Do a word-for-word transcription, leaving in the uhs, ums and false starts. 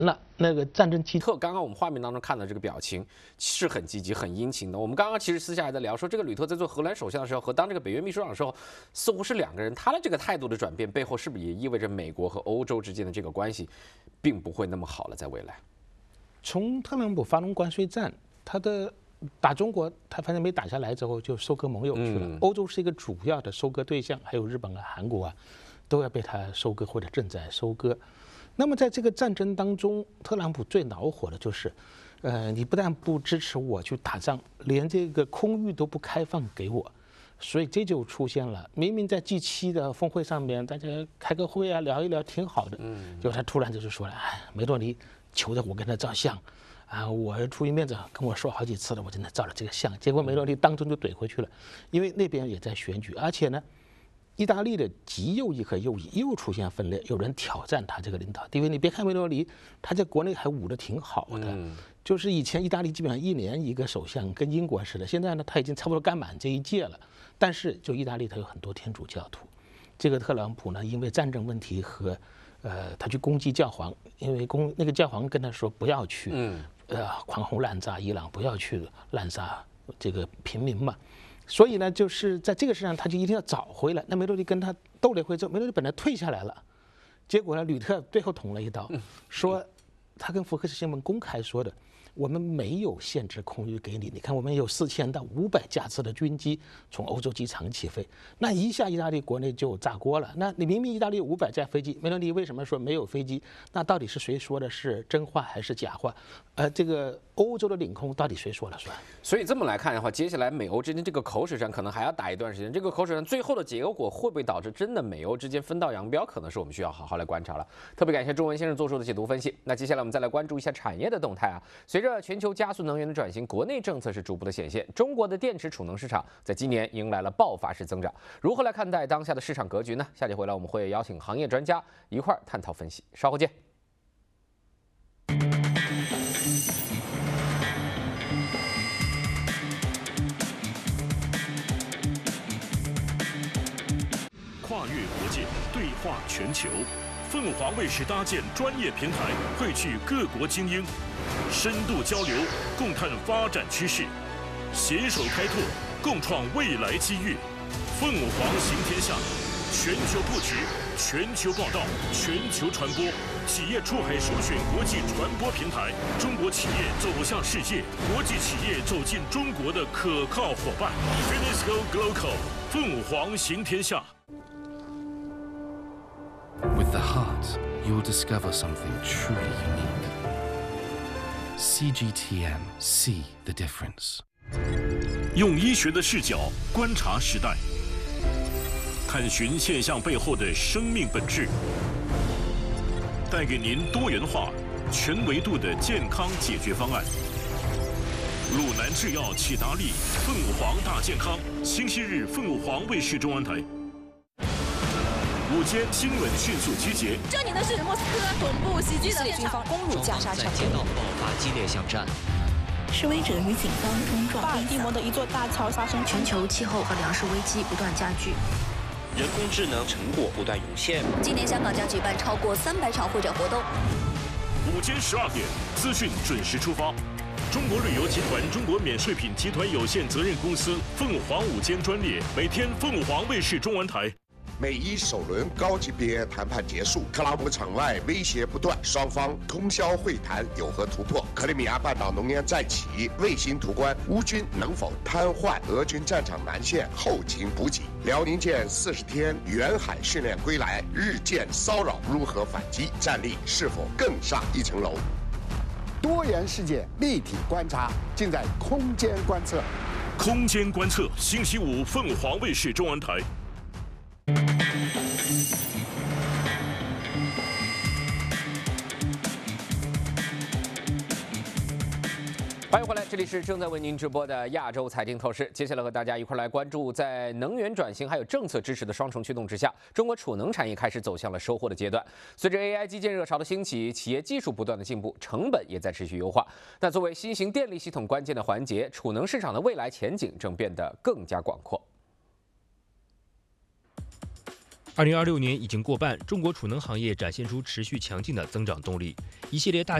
了，那个战争期特刚刚我们画面当中看到这个表情是很积极、很殷勤的。我们刚刚其实私下还在聊说，这个吕特在做荷兰首相的时候和当这个北约秘书长的时候，似乎是两个人。他的这个态度的转变背后，是不是也意味着美国和欧洲之间的这个关系，并不会那么好了？在未来， 从特朗普发动关税战，他的打中国，他反正没打下来之后，就收割盟友去了。 嗯、 欧洲是一个主要的收割对象，还有日本啊、韩国啊，都要被他收割或者正在收割。那么在这个战争当中，特朗普最恼火的就是，呃，你不但不支持我去打仗，连这个空域都不开放给我，所以这就出现了，明明在 G 七的峰会上面，大家开个会啊，聊一聊挺好的，嗯，结果他突然就是说了，哎，梅洛尼求着我跟他照相，啊，我出于面子跟我说好几次了，我真的照了这个相，结果梅洛尼当中就怼回去了，因为那边也在选举，而且呢。意大利的极右翼和右翼又出现分裂，有人挑战他这个领导地位。你别看梅洛尼，他在国内还舞得挺好的，嗯、就是以前意大利基本上一年一个首相，跟英国似的。现在呢，他已经差不多干满这一届了。但是就意大利，他有很多天主教徒。这个特朗普呢，因为战争问题和呃，他去攻击教皇，因为攻那个教皇跟他说不要去，嗯、呃，狂轰滥炸伊朗，不要去滥杀这个平民嘛。所以呢，就是在这个事上，他就一定要找回来。那梅洛尼跟他斗了一回之后，梅洛尼本来退下来了，结果呢，吕特最后捅了一刀，说他跟福克斯新闻公开说的，我们没有限制空域给你。你看，我们有四千到五百架次的军机从欧洲机场起飞，那一下意大利国内就炸锅了。那你明明意大利有五百架飞机，梅洛尼为什么说没有飞机？那到底是谁说的是真话还是假话？呃，这个欧洲的领空到底谁说了算？ 所以这么来看的话，接下来美欧之间这个口水战可能还要打一段时间。这个口水战最后的结果会不会导致真的美欧之间分道扬镳，可能是我们需要好好来观察了。特别感谢中文先生做出的解读分析。那接下来我们再来关注一下产业的动态啊。随着全球加速能源的转型，国内政策是逐步的显现，中国的电池储能市场在今年迎来了爆发式增长。如何来看待当下的市场格局呢？下节回来我们会邀请行业专家一块儿探讨分析。稍后见。 跨越国界，对话全球。凤凰卫视搭建专业平台，汇聚各国精英，深度交流，共探发展趋势，携手开拓，共创未来机遇。凤凰行天下，全球布局，全球报道，全球传播，企业出海首选国际传播平台，中国企业走向世界，国际企业走进中国的可靠伙伴。Finisco Global， 凤凰行天下。 With the heart, you will discover something truly unique. C G T M, see the difference. 用医学的视角观察时代，探寻现象背后的生命本质，带给您多元化、全维度的健康解决方案。鲁南制药启达利，凤凰大健康，星期日凤凰卫视中文台。午间新闻迅速集结。 这里的是莫斯科总部袭击的军方攻入加沙城， 街道爆发激烈巷战。 示威者与警方冲撞。 巴尔的摩的一座大桥发生。 全球气候和粮食危机不断加剧， 人工智能成果不断涌现。 今年香港将举办超过三百场会展活动。 午间十二点，资讯准时出发。中国旅游集团中国免税品集团有限责任公司凤凰午间专列，每天凤凰卫视中文台。 美伊首轮高级别谈判结束，特朗普场外威胁不断，双方通宵会谈有何突破？克里米亚半岛浓烟再起，卫星图关，乌军能否瘫痪俄军战场南线后勤补给？辽宁舰四十天远海训练归来，日舰骚扰如何反击？战力是否更上一层楼？ 多元世界立体观察，尽在空间观测。 空间观测，星期五凤凰卫视中文台。 欢迎回来，这里是正在为您直播的亚洲财经透视。接下来和大家一块来关注，在能源转型还有政策支持的双重驱动之下，中国储能产业开始走向了收获的阶段。随着 A I 基建热潮的兴起，企业技术不断的进步，成本也在持续优化。那作为新型电力系统关键的环节，储能市场的未来前景正变得更加广阔。 二零二六年已经过半，中国储能行业展现出持续强劲的增长动力，一系列大